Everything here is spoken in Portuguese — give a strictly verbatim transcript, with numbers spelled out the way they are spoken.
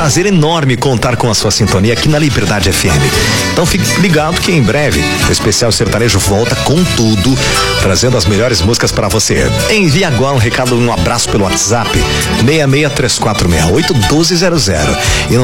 prazer enorme contar com a sua sintonia aqui na Liberdade F M. Então fique ligado que em breve o Especial Sertanejo volta com tudo, trazendo as melhores músicas para você. Envie agora um recado, um abraço pelo WhatsApp seis seis três quatro seis oito um dois zero zero. E não